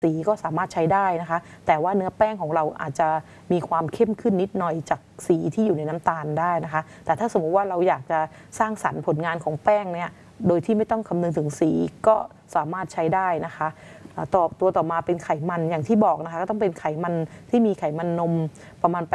สีก็สามารถใช้ได้นะคะแต่ว่าเนื้อแป้งของเราอาจจะมีความเข้มขึ้นนิดหน่อยจากสีที่อยู่ในน้ำตาลได้นะคะแต่ถ้าสมมุติว่าเราอยากจะสร้างสรรค์ผลงานของแป้งเนี่ยโดยที่ไม่ต้องคำนึงถึงสีก็สามารถใช้ได้นะคะต่อมาเป็นไขมันอย่างที่บอกนะคะก็ต้องเป็นไขมันที่มีไขมันนมประมาณ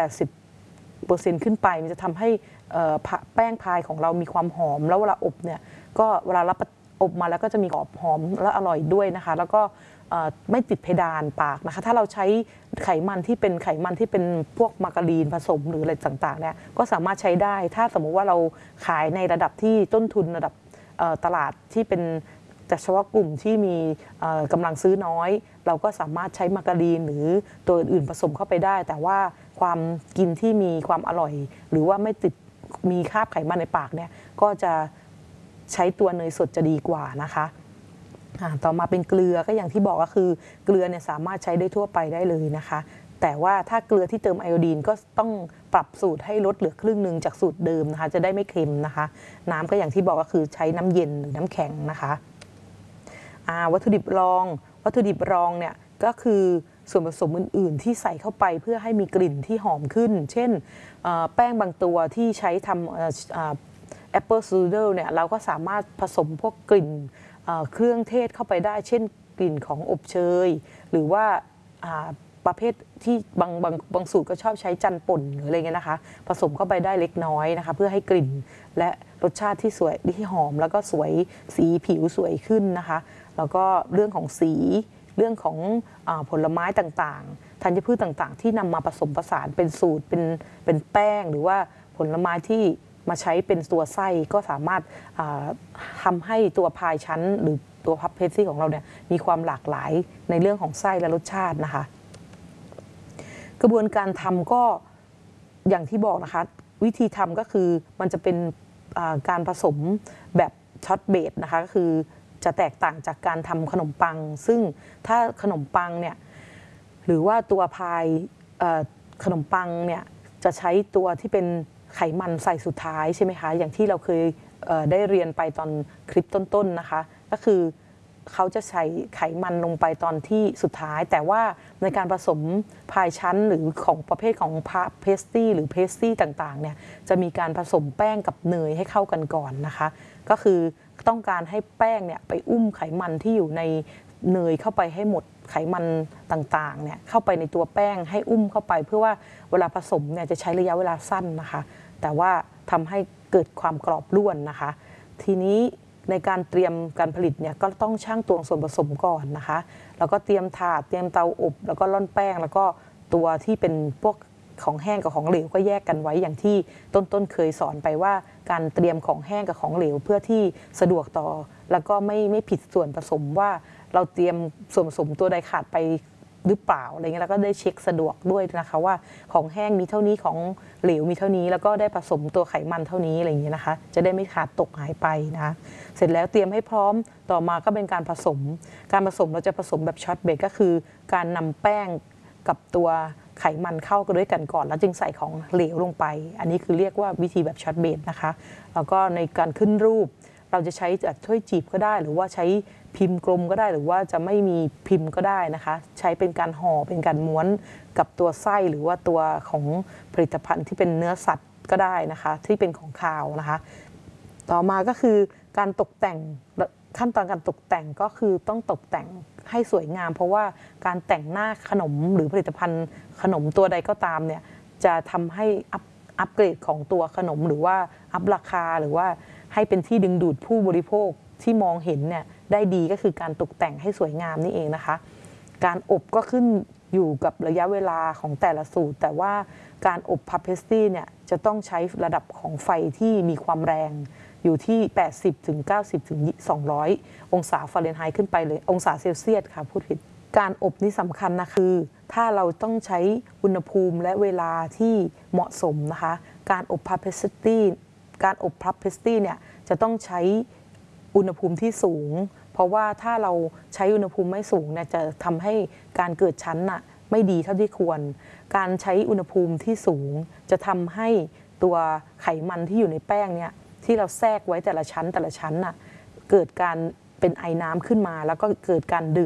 80%ขึ้นไปมันจะทำให้แป้งพายของเรามีความหอมแล้วเวลาอบเนี่ยก็เวลารับอบมาแล้วก็จะมีกรอบหอมและอร่อยด้วยนะคะแล้วก็ไม่ติดเพดานปากนะคะถ้าเราใช้ไขมันที่เป็นพวกมาการีนผสมหรืออะไรต่างๆเนี่ยก็สามารถใช้ได้ถ้าสมมุติว่าเราขายในระดับที่ต้นทุนระดับตลาดที่เป็นแต่เฉพาะกลุ่มที่มีกำลังซื้อน้อยเราก็สามารถใช้มาการีนหรือตัวอื่นผสมเข้าไปได้แต่ว่าความกินที่มีความอร่อยหรือว่าไม่ติดมีคราบไขมันในปากเนี่ยก็จะใช้ตัวเนยสดจะดีกว่านะคะต่อมาเป็นเกลือก็อย่างที่บอกก็คือเกลือเนี่ยสามารถใช้ได้ทั่วไปได้เลยนะคะแต่ว่าถ้าเกลือที่เติมไอโอดีนก็ต้องปรับสูตรให้ลดเหลือครึ่งหนึ่งจากสูตรเดิมนะคะจะได้ไม่เค็มนะคะน้ำก็อย่างที่บอกก็คือใช้น้ำเย็นหรือน้ำแข็งนะคะวัตถุดิบรองเนี่ยก็คือส่วนผสมอื่นๆที่ใส่เข้าไปเพื่อให้มีกลิ่นที่หอมขึ้นเช่นแป้งบางตัวที่ใช้ทำแอปเปิลซูเดิลเนี่ยเราก็สามารถผสมพวกกลิ่นเครื่องเทศเข้าไปได้เช่นกลิ่นของอบเชยหรือว่าประเภทที่บางสูตรก็ชอบใช้จันป่นหรืออะไรเงี้ยนะคะผสมเข้าไปได้เล็กน้อยนะคะเพื่อให้กลิ่นและรสชาติที่สวยที่หอมแล้วก็สวยสีผิวสวยขึ้นนะคะแล้วก็เรื่องของสีเรื่องของผลไม้ต่างๆธัญพืชต่างๆที่นำมาผสมผสานเป็นสูตรเป็นแป้งหรือว่าผลไม้ที่มาใช้เป็นตัวไส้ก็สามารถทำให้ตัวพายชั้นหรือตัวพับเพสซี่ของเราเนี่ยมีความหลากหลายในเรื่องของไส้และรสชาตินะคะกระบวนการทำก็อย่างที่บอกนะคะวิธีทำก็คือมันจะเป็นการผสมแบบช็อตเบสนะคะก็คือจะแตกต่างจากการทำขนมปังซึ่งถ้าขนมปังเนี่ยหรือว่าตัวพายขนมปังเนี่ยจะใช้ตัวที่เป็นไขมันใส่สุดท้ายใช่ไหมคะอย่างที่เราเคยได้เรียนไปตอนคลิปต้นๆนะคะก็คือเขาจะใส่ไขมันลงไปตอนที่สุดท้ายแต่ว่าในการผสมพายชั้นหรือของประเภทของเพสตรี้หรือเพสตรี้ต่างๆเนี่ยจะมีการผสมแป้งกับเนยให้เข้ากันก่อนนะคะก็คือต้องการให้แป้งเนี่ยไปอุ้มไขมันที่อยู่ในเนยเข้าไปให้หมดไขมันต่างๆเนี่ยเข้าไปในตัวแป้งให้อุ้มเข้าไปเพื่อว่าเวลาผสมเนี่ยจะใช้ระยะเวลาสั้นนะคะแต่ว่าทำให้เกิดความกรอบร่วนนะคะทีนี้ในการเตรียมการผลิตเนี่ยก็ต้องชั่งตวงส่วนผสมก่อนนะคะแล้วก็เตรียมถาดเตรียมเตาอบแล้วก็ร่อนแป้งแล้วก็ตัวที่เป็นพวกของแห้งกับของเหลวก็แยกกันไว้อย่างที่ต้นเคยสอนไปว่าการเตรียมของแห้งกับของเหลวเพื่อที่สะดวกต่อแล้วก็ไม่ผิดส่วนผสมว่าเราเตรียมส่วนผสมตัวใดขาดไปหรือเปล่าอะไรเงี้ยแล้วก็ได้เช็คสะดวกด้วยนะคะว่าของแห้งมีเท่านี้ของเหลวมีเท่านี้แล้วก็ได้ผสมตัวไขมันเท่านี้อะไรอย่างเงี้ยนะคะจะได้ไม่ขาดตกหายไปนะเสร็จแล้วเตรียมให้พร้อมต่อมาก็เป็นการผสมเราจะผสมแบบช็อตเบรกก็คือการนำแป้งกับตัวไขมันเข้ากันด้วยกันก่อนแล้วจึงใส่ของเหลวลงไปอันนี้คือเรียกว่าวิธีแบบช็อตเบรกนะคะแล้วก็ในการขึ้นรูปเราจะใช้จากถ้วยจีบก็ได้หรือว่าใช้พิมพ์กลมก็ได้หรือว่าจะไม่มีพิมพ์ก็ได้นะคะใช้เป็นการห่อเป็นการม้วนกับตัวไส้หรือว่าตัวของผลิตภัณฑ์ที่เป็นเนื้อสัตว์ก็ได้นะคะที่เป็นของคาวนะคะต่อมาก็คือการตกแต่งขั้นตอนการตกแต่งก็คือต้องตกแต่งให้สวยงามเพราะว่าการแต่งหน้าขนมหรือผลิตภัณฑ์ขนมตัวใดก็ตามเนี่ยจะทำให้อัปเกรดของตัวขนมหรือว่าอัพราคาหรือว่าให้เป็นที่ดึงดูดผู้บริโภคที่มองเห็นเนี่ยได้ดีก็คือการตกแต่งให้สวยงามนี่เองนะคะการอบก็ขึ้นอยู่กับระยะเวลาของแต่ละสูตรแต่ว่าการอบพับเพสตรี้เนี่ยจะต้องใช้ระดับของไฟที่มีความแรงอยู่ที่80 ถึง 90 ถึง 200 องศาฟาเรนไฮต์ขึ้นไปเลยองศาเซลเซียสค่ะพูดผิดการอบนี่สำคัญนะคือถ้าเราต้องใช้อุณหภูมิและเวลาที่เหมาะสมนะคะการอบพับเพสตรี้เนี่ยจะต้องใช้อุณหภูมิที่สูงเพราะว่าถ้าเราใช้อุณหภูมิไม่สูงเนี่ยจะทำให้การเกิดชั้นน่ะไม่ดีเท่าที่ควรการใช้อุณหภูมิที่สูงจะทำให้ตัวไขมันที่อยู่ในแป้งเนี่ยที่เราแทรกไว้แต่ละชั้นน่ะเกิดการเป็นไอน้ำขึ้นมาแล้วก็เกิดการเดือด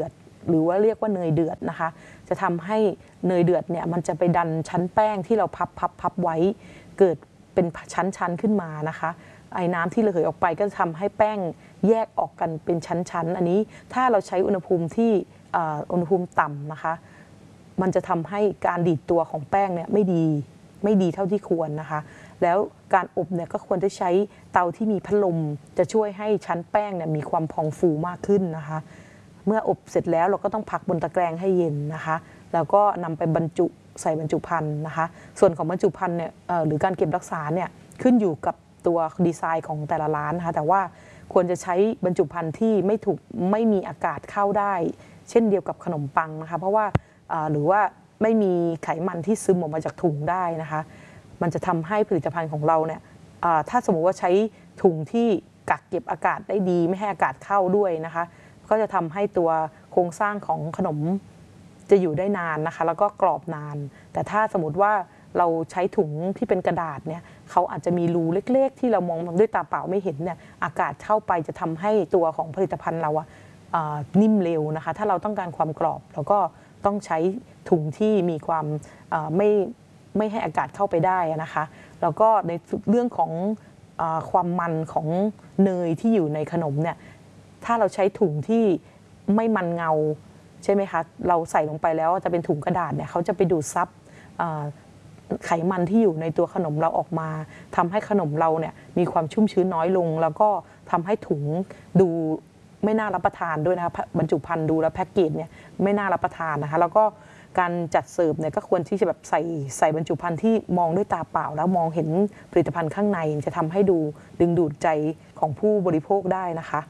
หรือว่าเรียกว่าเนยเดือดนะคะจะทำให้เนยเดือดเนี่ยมันจะไปดันชั้นแป้งที่เราพับไว้เกิดเป็นชั้นขึ้นมานะคะไอ้น้ำที่ระเหยออกไปก็จะทำให้แป้งแยกออกกันเป็นชั้นอันนี้ถ้าเราใช้อุณหภูมิที่อุณหภูมิต่ำนะคะมันจะทำให้การดีดตัวของแป้งเนี่ยไม่ดีเท่าที่ควรนะคะแล้วการอบเนี่ยก็ควรจะใช้เตาที่มีพัดลมจะช่วยให้ชั้นแป้งเนี่ยมีความพองฟูมากขึ้นนะคะเมื่ออบเสร็จแล้วเราก็ต้องพักบนตะแกรงให้เย็นนะคะแล้วก็นำไปใส่บรรจุภัณฑ์นะคะส่วนของบรรจุภัณฑ์เนี่ยหรือการเก็บรักษาเนี่ยขึ้นอยู่กับตัวดีไซน์ของแต่ละร้านนะคะแต่ว่าควรจะใช้บรรจุภัณฑ์ที่ไม่มีอากาศเข้าได้เช่นเดียวกับขนมปังนะคะเพราะว่าหรือว่าไม่มีไขมันที่ซึมออกมาจากถุงได้นะคะมันจะทำให้ผลิตภัณฑ์ของเราเนี่ยถ้าสมมติว่าใช้ถุงที่กักเก็บอากาศได้ดีไม่ให้อากาศเข้าด้วยนะคะก็จะทำให้ตัวโครงสร้างของขนมจะอยู่ได้นานนะคะแล้วก็กรอบนานแต่ถ้าสมมติว่าเราใช้ถุงที่เป็นกระดาษเนี่ยเขาอาจจะมีรูเล็กๆที่เรามองด้วยตาเปล่าไม่เห็นเนี่ยอากาศเข้าไปจะทำให้ตัวของผลิตภัณฑ์เรานิ่มเร็วนะคะถ้าเราต้องการความกรอบเราก็ต้องใช้ถุงที่มีความไม่ให้อากาศเข้าไปได้นะคะแล้วก็ในเรื่องของความมันของเนยที่อยู่ในขนมเนี่ยถ้าเราใช้ถุงที่ไม่มันเงาใช่ไหมคะเราใส่ลงไปแล้วจะเป็นถุงกระดาษเนี่ยเขาจะไปดูดซับไขมันที่อยู่ในตัวขนมเราออกมาทำให้ขนมเราเนี่ยมีความชุ่มชื้นน้อยลงแล้วก็ทำให้ถุงดูไม่น่ารับประทานด้วยนะคะบรรจุภัณฑ์ดูแล้วแพ็กเกจเนี่ยไม่น่ารับประทานนะคะแล้วก็การจัดเสิร์ฟเนี่ยก็ควรที่จะแบบใส่บรรจุภัณฑ์ที่มองด้วยตาเปล่าแล้วมองเห็นผลิตภัณฑ์ข้างในจะทำให้ดึงดูดใจของผู้บริโภคได้นะคะ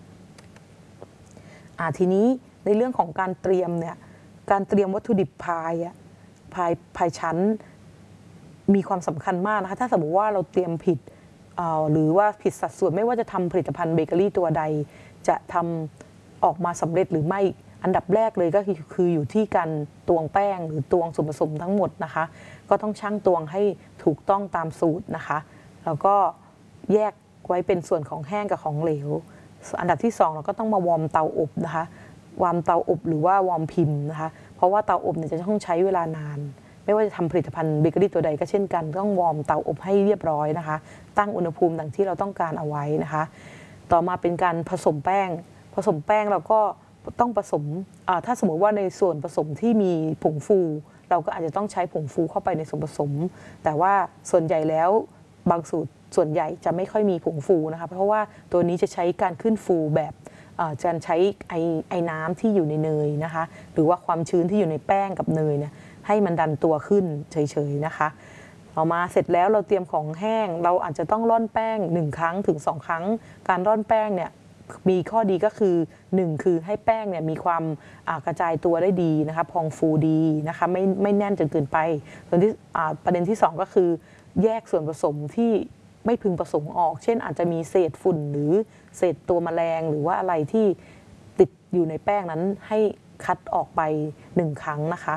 ทีนี้ในเรื่องของการเตรียมเนี่ยการเตรียมวัตถุดิบพายชั้นมีความสำคัญมากนะคะถ้าสมมติว่าเราเตรียมผิดหรือว่าผิดสัดส่วนไม่ว่าจะทำผลิตภัณฑ์เบเกอรี่ตัวใดจะทำออกมาสำเร็จหรือไม่อันดับแรกเลยก็คืออยู่ที่การตวงแป้งหรือตวงส่วนผสมทั้งหมดนะคะก็ต้องชั่งตวงให้ถูกต้องตามสูตรนะคะแล้วก็แยกไว้เป็นส่วนของแห้งกับของเหลวอันดับที่2เราก็ต้องมาวอร์มเตาอบนะคะวอร์มเตาอบหรือว่าวอร์มพิมพ์นะคะเพราะว่าเตาอบเนี่ยจะต้องใช้เวลานานไม่ว่าจะทำผลิตภัณฑ์เบเกอรี่ตัวใดก็เช่นกันต้องวอร์มเตาอบให้เรียบร้อยนะคะตั้งอุณหภูมิดังที่เราต้องการเอาไว้นะคะต่อมาเป็นการผสมแป้งเราก็ต้องผสมถ้าสมมติว่าในส่วนผสมที่มีผงฟูเราก็อาจจะต้องใช้ผงฟูเข้าไปในส่วนผสมแต่ว่าส่วนใหญ่แล้วบางสูตรส่วนใหญ่จะไม่ค่อยมีผงฟูนะคะเพราะว่าตัวนี้จะใช้การขึ้นฟูแบบจะใช้ไอ้น้ำที่อยู่ในเนยนะคะหรือว่าความชื้นที่อยู่ในแป้งกับเนยเนี่ยให้มันดันตัวขึ้นเฉยๆนะคะต่อมาเสร็จแล้วเราเตรียมของแห้งเราอาจจะต้องร่อนแป้ง1ครั้งถึง2ครั้งการร่อนแป้งเนี่ยมีข้อดีก็คือ1คือให้แป้งเนี่ยมีความกระจายตัวได้ดีนะคะพองฟูดีนะคะไม่แน่นจนเกินไปส่วนที่ประเด็นที่2ก็คือแยกส่วนผสมที่ไม่พึงประสงค์ออกเช่นอาจจะมีเศษฝุ่นหรือเศษตัวแมลงหรือว่าอะไรที่ติดอยู่ในแป้งนั้นให้คัดออกไป1ครั้งนะคะ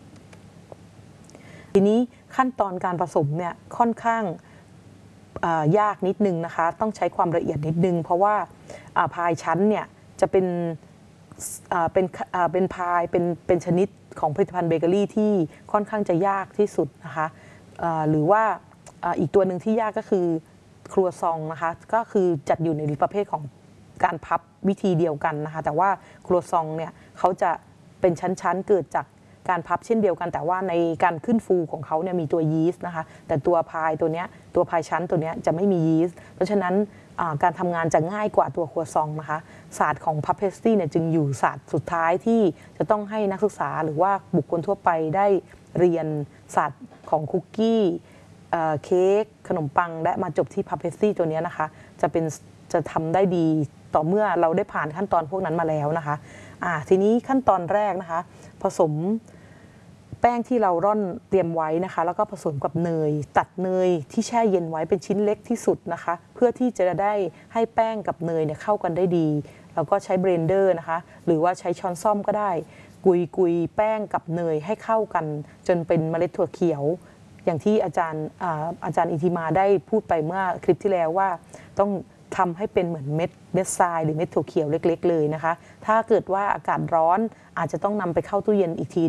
ทีนี้ขั้นตอนการผสมเนี่ยค่อนข้างยากนิดนึงนะคะต้องใช้ความละเอียดนิดนึงเพราะว่าพายชั้นเนี่ยจะเป็นพายเป็นชนิดของผลิตภัณฑ์เบเกอรี่ที่ค่อนข้างจะยากที่สุดนะคะหรือว่าอีกตัวหนึ่งที่ยากก็คือครัวซองนะคะก็คือจัดอยู่ในประเภทของการพับวิธีเดียวกันนะคะแต่ว่าครัวซองเนี่ยเขาจะเป็นชั้นๆเกิดจากการพับเช่นเดียวกันแต่ว่าในการขึ้นฟูของเขาเนี่ยมีตัวยีสต์นะคะแต่ตัวพายชั้นตัวนี้จะไม่มียีสต์เพราะฉะนั้นการทำงานจะง่ายกว่าตัวครัวซองนะคะศาสตร์ของพับเพสตรีเนี่ยจึงอยู่ศาสตร์สุดท้ายที่จะต้องให้นักศึกษาหรือว่าบุคคลทั่วไปได้เรียนศาสตร์ของคุกกี้เค้กขนมปังและมาจบที่พับเพสตรีตัวนี้นะคะจะทำได้ดีต่อเมื่อเราได้ผ่านขั้นตอนพวกนั้นมาแล้วนะคะทีนี้ขั้นตอนแรกนะคะผสมแป้งที่เราร่อนเตรียมไว้นะคะแล้วก็ผสมกับเนยตัดเนยที่แช่เย็นไว้เป็นชิ้นเล็กที่สุดนะคะเพื่อที่จะได้ให้แป้งกับเนยเนี่ยเข้ากันได้ดีแล้วก็ใช้เบรนเดอร์นะคะหรือว่าใช้ช้อนส้อมก็ได้กุยแป้งกับเนยให้เข้ากันจนเป็นเมล็ดถั่วเขียวอย่างที่อาจารย์อินทิมาได้พูดไปเมื่อคลิปที่แล้วว่าต้องทำให้เป็นเหมือนเม็ดทรายหรือเม็ดถั่วเขียวเล็กๆเลยนะคะถ้าเกิดว่าอากาศร้อนอาจจะต้องนำไปเข้าตู้เย็นอีกที